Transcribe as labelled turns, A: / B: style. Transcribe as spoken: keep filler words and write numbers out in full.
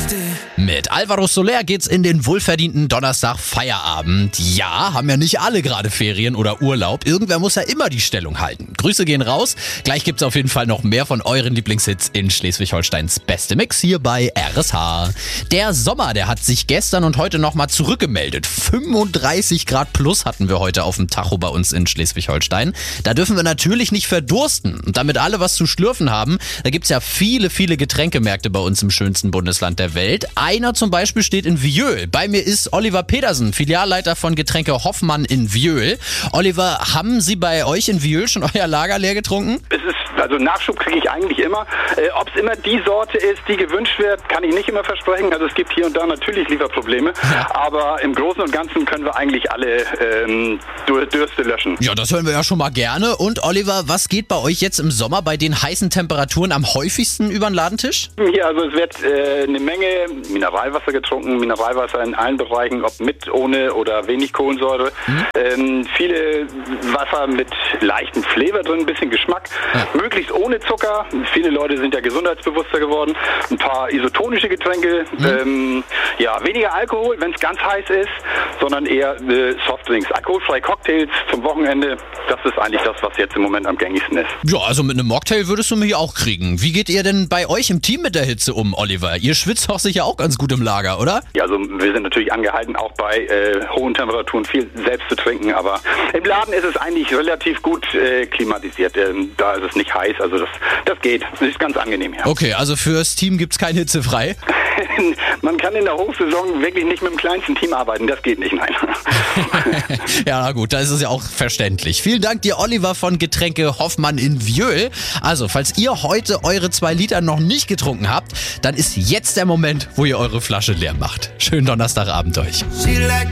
A: Mit Alvaro Soler geht's in den wohlverdienten Donnerstag Feierabend. Ja, haben ja nicht alle gerade Ferien oder Urlaub. Irgendwer muss ja immer die Stellung halten. Grüße gehen raus. Gleich gibt's auf jeden Fall noch mehr von euren Lieblingshits in Schleswig-Holsteins Beste Mix hier bei R S H. Der Sommer, der hat sich gestern und heute nochmal zurückgemeldet. fünfunddreißig Grad plus hatten wir heute auf dem Tacho bei uns in Schleswig-Holstein. Da dürfen wir natürlich nicht verdursten. Und damit alle was zu schlürfen haben, da gibt's ja viele, viele Getränkemärkte bei uns im schönsten Bundesland der Welt. Einer zum Beispiel steht in Viöl. Bei mir ist Oliver Pedersen, Filialleiter von Getränke Hoffmann in Viöl. Oliver, haben Sie bei euch in Viöl schon euer Lager leer getrunken?
B: Es ist, also Nachschub kriege ich eigentlich immer. Äh, Ob es immer die Sorte ist, die gewünscht wird, kann ich nicht immer versprechen. Also es gibt hier und da natürlich Lieferprobleme. Ja. Aber im Großen und Ganzen können wir eigentlich alle ähm, Dürste löschen.
A: Ja, das hören wir ja schon mal gerne. Und Oliver, was geht bei euch jetzt im Sommer bei den heißen Temperaturen am häufigsten über den Ladentisch?
B: Ja, also es wird äh, eine Menge Mineralwasser getrunken. Mineralwasser in allen Bereichen, ob mit, ohne oder wenig Kohlensäure. Mhm. Ähm, viele Wasser mit leichtem Flavor drin, ein bisschen Geschmack. Ja. Möglichst ohne Zucker. Viele Leute sind ja gesundheitsbewusster geworden. Ein paar isotonische Getränke. Mhm. Ähm, ja, weniger Alkohol, wenn es ganz heiß ist, sondern eher äh, Softdrinks. Alkoholfreie Cocktails zum Wochenende. Das ist eigentlich das, was jetzt im Moment am gängigsten ist.
A: Ja, also mit einem Mocktail würdest du mich auch kriegen. Wie geht ihr denn bei euch im Team mit der Hitze um, Oliver? Ihr schwitzt doch sicher auch ganz gut im Lager, oder?
B: Ja, also wir sind natürlich angehalten, auch bei äh, hohen Temperaturen viel selbst zu trinken. Aber im Laden ist es eigentlich relativ gut äh, klimatisiert. Ähm, da ist es nicht heiß, also das, das geht. Das ist ganz angenehm hier.
A: Okay, also fürs Team gibt's kein hitzefrei?
B: Man kann in der Hochsaison wirklich nicht mit dem kleinsten Team arbeiten. Das geht nicht, nein.
A: Ja, na gut, da ist es ja auch verständlich. Vielen Dank dir, Oliver von Getränke Hoffmann in Viöl. Also, falls ihr heute eure zwei Liter noch nicht getrunken habt, dann ist jetzt der Moment, wo ihr eure Flasche leer macht. Schönen Donnerstagabend euch.